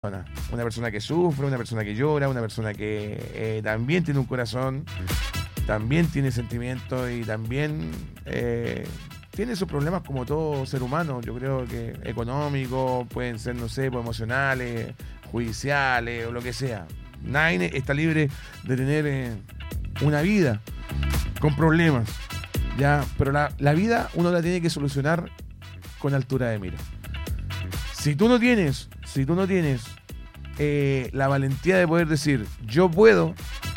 Una persona que sufre, una persona que llora, una persona que también tiene un corazón, también tiene sentimientos y también tiene sus problemas como todo ser humano. Yo creo que económicos, pueden ser, no sé, emocionales, judiciales o lo que sea. Nadie está libre de tener una vida con problemas, ¿ya? Pero la vida uno la tiene que solucionar con altura de mira. Si tú no tienes la valentía de poder decir yo puedo,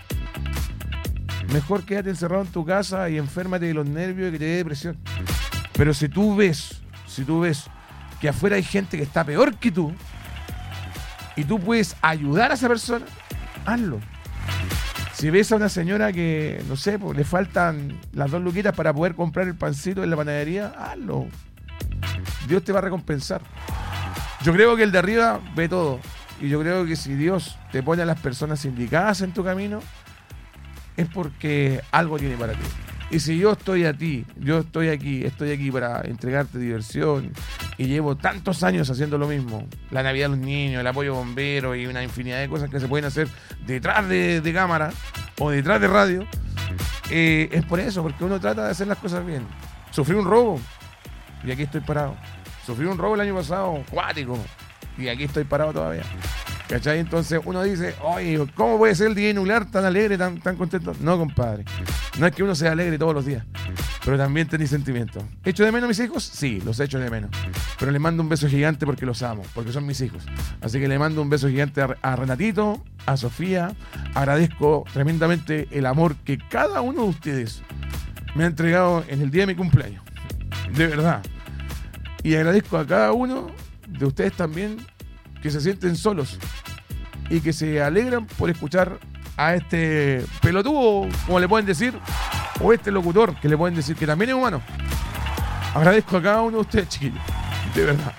mejor quédate encerrado en tu casa y enférmate de los nervios y que te dé depresión. Pero si tú ves que afuera hay gente que está peor que tú y tú puedes ayudar a esa persona, hazlo. Si ves a una señora que, no sé, pues, le faltan las 2 luquitas para poder comprar el pancito en la panadería, hazlo. Dios te va a recompensar. Yo creo que el de arriba ve todo. Y yo creo que si Dios te pone a las personas indicadas en tu camino, es porque algo tiene para ti. Y si yo estoy aquí para entregarte diversión y llevo tantos años haciendo lo mismo, la Navidad de los niños, el apoyo bombero y una infinidad de cosas que se pueden hacer detrás de cámara o detrás de radio, es por eso, porque uno trata de hacer las cosas bien. Sufrí un robo y aquí estoy parado. Sufrí un robo el año pasado, cuático, y aquí estoy parado todavía. ¿Cachai? Entonces uno dice, oye, ¿cómo puede ser el día nuclear tan alegre, tan contento? No, compadre. No es que uno sea alegre todos los días, pero también tenés sentimientos. ¿Echo de menos a mis hijos? Sí, los echo de menos. Pero les mando un beso gigante porque los amo, porque son mis hijos. Así que le mando un beso gigante a Renatito, a Sofía. Agradezco tremendamente el amor que cada uno de ustedes me ha entregado en el día de mi cumpleaños. De verdad. Y agradezco a cada uno de ustedes también que se sienten solos y que se alegran por escuchar a este pelotudo, como le pueden decir, o este locutor, que le pueden decir que también es humano. Agradezco a cada uno de ustedes, chiquillos, de verdad.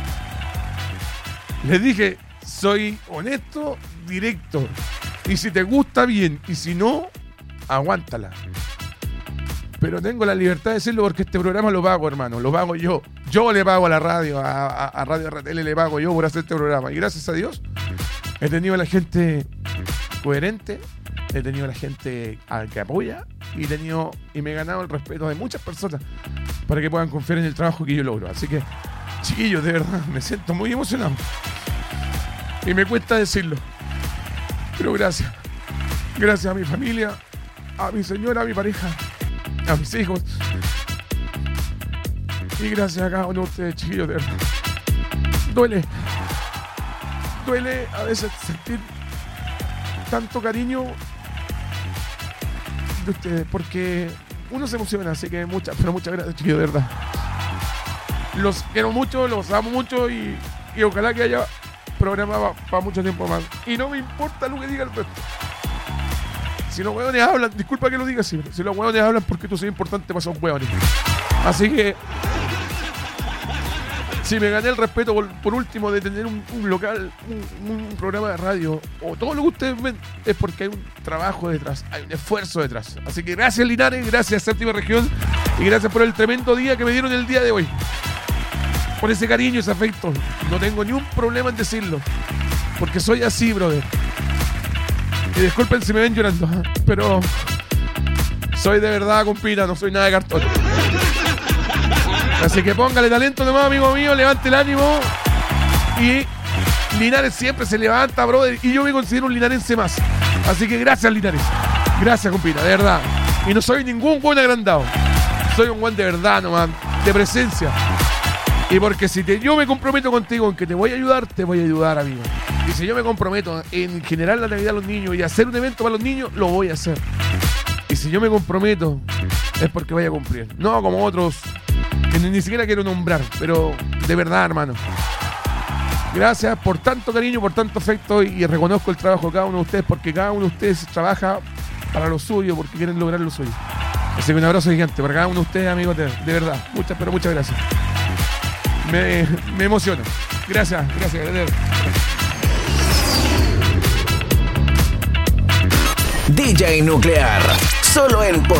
Les dije, soy honesto, directo, y si te gusta bien, y si no, aguántala. Pero tengo la libertad de decirlo porque este programa lo pago, hermano, lo pago yo. Yo le pago a la radio, a Radio RTL le pago yo por hacer este programa. Y gracias a Dios he tenido a la gente coherente, he tenido a la gente que apoya y me he ganado el respeto de muchas personas para que puedan confiar en el trabajo que yo logro. Así que, chiquillos, de verdad, me siento muy emocionado. Y me cuesta decirlo. Pero gracias. Gracias a mi familia, a mi señora, a mi pareja, a mis hijos. Y gracias a cada uno de ustedes, chiquillos, de verdad. Duele a veces sentir tanto cariño de ustedes, porque uno se emociona, así que muchas gracias, chiquillos, de verdad. Los quiero mucho, los amo mucho y ojalá que haya programa para mucho tiempo más. Y no me importa lo que diga el resto. Si los hueones hablan, disculpa que lo diga así, si los hueones hablan porque tú soy importante para esos hueones. Así que si me gané el respeto por último de tener un local, un programa de radio o todo lo que ustedes ven, es porque hay un trabajo detrás, hay un esfuerzo detrás. Así que gracias Linares, gracias Séptima Región y gracias por el tremendo día que me dieron el día de hoy. Por ese cariño, ese afecto. No tengo ni un problema en decirlo, porque soy así, brother. Y disculpen si me ven llorando, pero soy de verdad, compita, no soy nada de cartón. Así que póngale talento nomás, amigo mío, levante el ánimo. Y Linares siempre se levanta, brother, y yo me considero un linarense más. Así que gracias, Linares. Gracias, compita, de verdad. Y no soy ningún buen agrandado. Soy un buen de verdad nomás, de presencia. Y porque si yo me comprometo contigo en que te voy a ayudar, amigo. Y si yo me comprometo en generar la Navidad a los niños y hacer un evento para los niños, lo voy a hacer. Y si yo me comprometo, es porque voy a cumplir. No como otros que ni siquiera quiero nombrar, pero de verdad, hermano. Gracias por tanto cariño, por tanto afecto y reconozco el trabajo de cada uno de ustedes porque cada uno de ustedes trabaja para lo suyo, porque quieren lograr lo suyo. Así que un abrazo gigante para cada uno de ustedes, amigos, de verdad. Muchas gracias. Me emociono. Gracias. DJ Nuclear, solo en